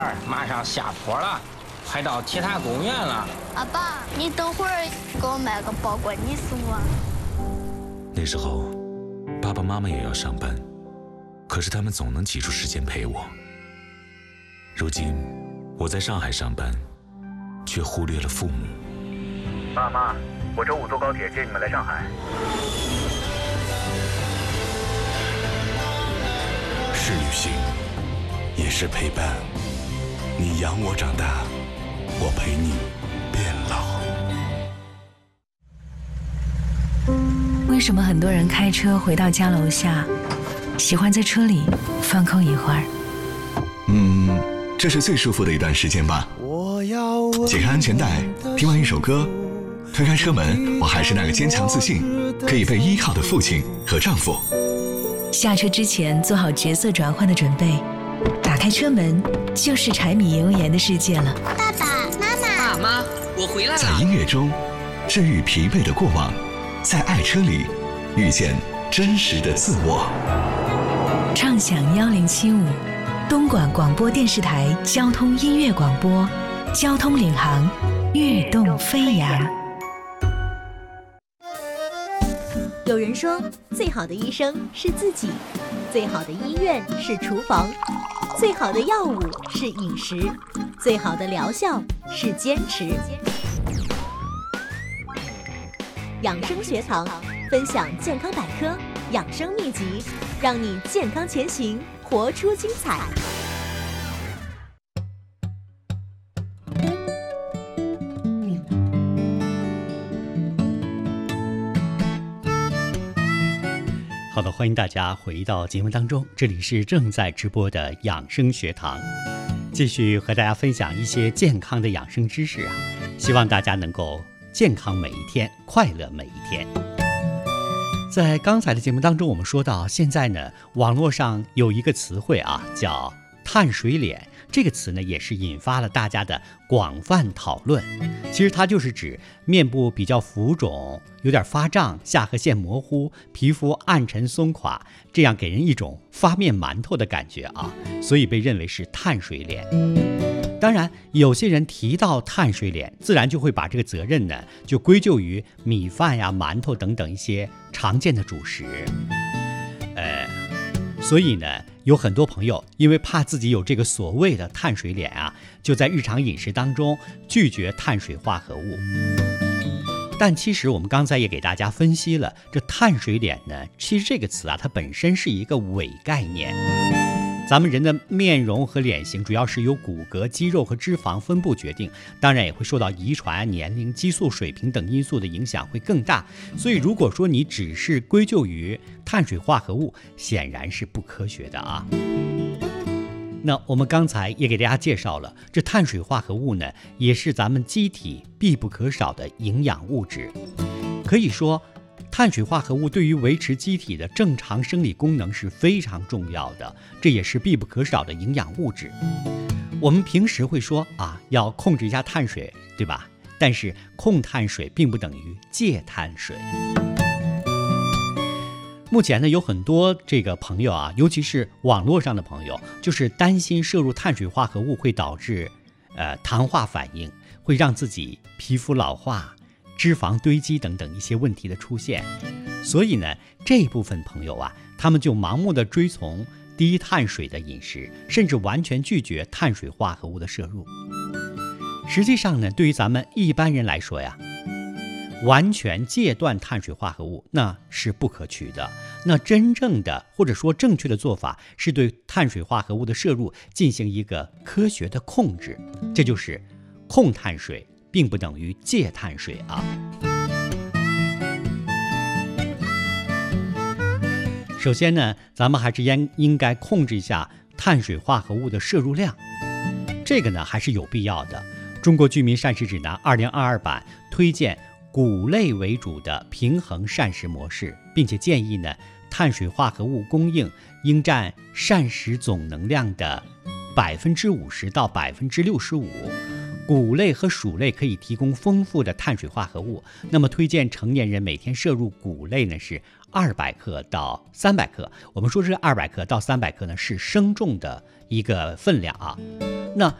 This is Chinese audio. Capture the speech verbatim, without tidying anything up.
马上下坡了，快到铁塔公园了。 阿爸，你等会儿给我买个包裹，你送我。 那时候，爸爸妈妈也要上班，可是他们总能挤出时间陪我。如今，我在上海上班，却忽略了父母。 爸妈，我周五坐高铁接你们来上海。 是旅行，也是陪伴。你养我长大，我陪你变老。 为什么很多人开车回到家楼下，喜欢在车里放空一会儿？ 嗯，这是最舒服的一段时间吧。解开安全带，听完一首歌，推开车门，我还是那个坚强自信、可以被依靠的父亲和丈夫。 下车之前做好角色转换的准备，打开车门就是柴米油盐的世界了。 爸爸妈妈， 爸妈，我回来了。 在音乐中治愈疲惫的过往，在爱车里遇见真实的自我。 畅享幺零七五，东莞广播电视台交通音乐广播，交通领航，跃动飞扬。 有人说，最好的医生是自己，最好的医院是厨房，最好的药物是饮食，最好的疗效是坚持。养生学堂分享健康百科、养生秘籍，让你健康前行，活出精彩。 好的，欢迎大家回到节目当中，这里是正在直播的养生学堂，继续和大家分享一些健康的养生知识啊，希望大家能够健康每一天，快乐每一天。在刚才的节目当中，我们说到现在呢，网络上有一个词汇啊，叫碳水脸，这个词呢也是引发了大家的广泛讨论。其实它就是指面部比较浮肿，有点发胀，下颌线模糊，皮肤暗沉松垮，这样给人一种发面馒头的感觉啊，所以被认为是碳水脸。当然，有些人提到碳水脸，自然就会把这个责任呢就归咎于米饭呀、馒头等等一些常见的主食。呃，所以呢，有很多朋友因为怕自己有这个所谓的碳水脸啊，就在日常饮食当中拒绝碳水化合物。但其实我们刚才也给大家分析了，这碳水脸呢，其实这个词啊，它本身是一个伪概念。咱们人的面容和脸型主要是由骨骼、肌肉和脂肪分布决定，当然也会受到遗传、年龄、激素水平等因素的影响会更大。所以如果说你只是归咎于碳水化合物，显然是不科学的啊。那我们刚才也给大家介绍了，这碳水化合物呢，也是咱们机体必不可少的营养物质。可以说，碳水化合物对于维持机体的正常生理功能是非常重要的，这也是必不可少的营养物质。我们平时会说啊，要控制一下碳水，对吧？但是控碳水并不等于戒碳水。目前呢，有很多这个朋友啊，尤其是网络上的朋友，就是担心摄入碳水化合物会导致呃糖化反应，会让自己皮肤老化、脂肪堆积等等一些问题的出现。所以呢，这部分朋友啊，他们就盲目的追从低碳水的饮食，甚至完全拒绝碳水化合物的摄入。实际上呢，对于咱们一般人来说呀，完全戒断碳水化合物那是不可取的。那真正的或者说正确的做法是对碳水化合物的摄入进行一个科学的控制，这就是控碳水，并不等于戒碳水啊。首先呢，咱们还是应应该控制一下碳水化合物的摄入量，这个呢还是有必要的。中国居民膳食指南二零二二版推荐谷类为主的平衡膳食模式，并且建议呢，碳水化合物供应应占膳食总能量的百分之五十到百分之六十五。谷类和薯类可以提供丰富的碳水化合物，那么推荐成年人每天摄入谷类呢是二百克到三百克。我们说这二百克到三百克呢是生重的一个分量啊。 那